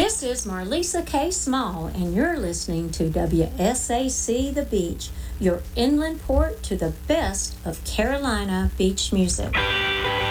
This is Marlisa K. Small, and you're listening to WSAC The Beach, your inland port to the best of Carolina beach music.